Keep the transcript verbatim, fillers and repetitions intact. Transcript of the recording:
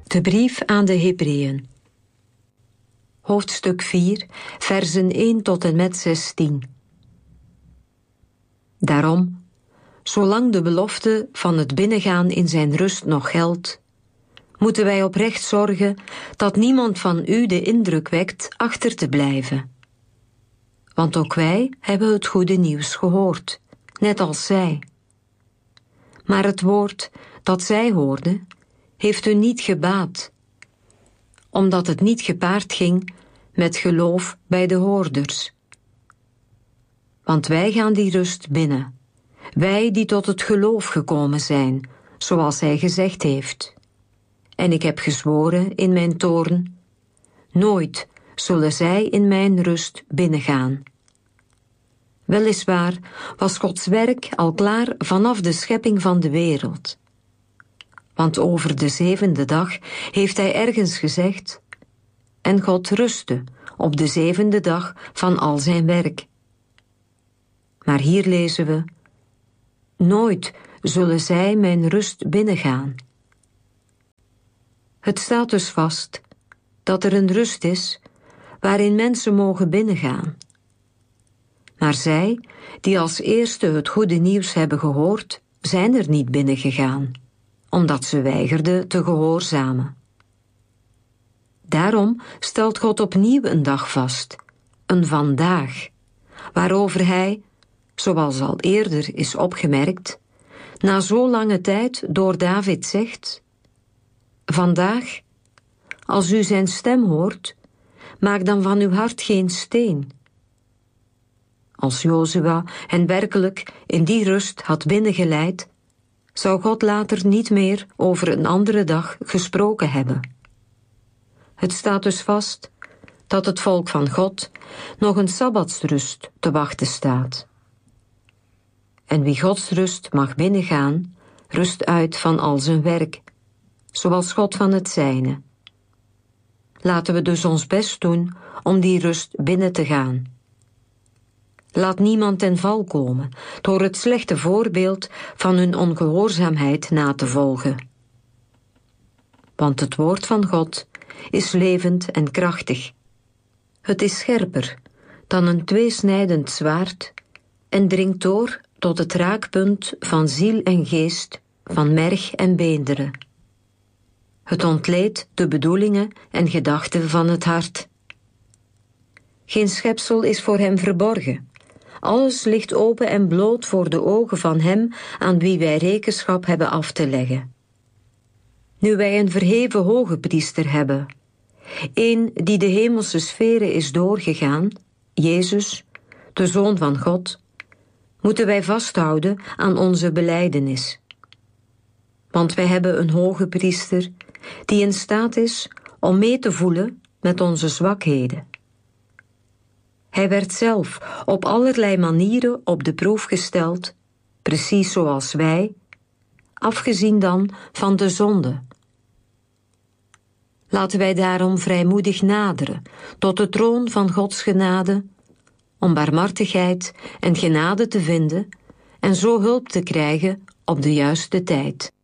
De brief aan de Hebreeën. Hoofdstuk vier, versen één tot en met zestien. Daarom, zolang de belofte van het binnengaan in zijn rust nog geldt, moeten wij oprecht zorgen dat niemand van u de indruk wekt achter te blijven. Want ook wij hebben het goede nieuws gehoord, net als zij. Maar het woord dat zij hoorden, heeft u niet gebaat, omdat het niet gepaard ging met geloof bij de hoorders. Want wij gaan die rust binnen, wij die tot het geloof gekomen zijn, zoals hij gezegd heeft. En ik heb gezworen in mijn toorn, nooit zullen zij in mijn rust binnengaan. Weliswaar was Gods werk al klaar vanaf de schepping van de wereld. Want over de zevende dag heeft hij ergens gezegd, en God rustte op de zevende dag van al zijn werk. Maar hier lezen we, nooit zullen zij mijn rust binnengaan. Het staat dus vast dat er een rust is waarin mensen mogen binnengaan. Maar zij, die als eerste het goede nieuws hebben gehoord, zijn er niet binnengegaan, omdat ze weigerden te gehoorzamen. Daarom stelt God opnieuw een dag vast, een vandaag, waarover hij, zoals al eerder is opgemerkt, na zo lange tijd door David zegt, vandaag, als u zijn stem hoort, maak dan van uw hart geen steen. Als Jozua hen werkelijk in die rust had binnengeleid, zou God later niet meer over een andere dag gesproken hebben. Het staat dus vast dat het volk van God nog een sabbatsrust te wachten staat. En wie Gods rust mag binnengaan, rust uit van al zijn werk, zoals God van het zijne. Laten we dus ons best doen om die rust binnen te gaan. Laat niemand ten val komen door het slechte voorbeeld van hun ongehoorzaamheid na te volgen. Want het woord van God is levend en krachtig. Het is scherper dan een tweesnijdend zwaard en dringt door tot het raakpunt van ziel en geest, van merg en beenderen. Het ontleedt de bedoelingen en gedachten van het hart. Geen schepsel is voor hem verborgen. Alles ligt open en bloot voor de ogen van hem aan wie wij rekenschap hebben af te leggen. Nu wij een verheven hoge priester hebben, een die de hemelse sferen is doorgegaan, Jezus, de Zoon van God, moeten wij vasthouden aan onze belijdenis. Want wij hebben een hoge priester die in staat is om mee te voelen met onze zwakheden. Hij werd zelf op allerlei manieren op de proef gesteld, precies zoals wij, afgezien dan van de zonde. Laten wij daarom vrijmoedig naderen tot de troon van Gods genade, om barmhartigheid en genade te vinden en zo hulp te krijgen op de juiste tijd.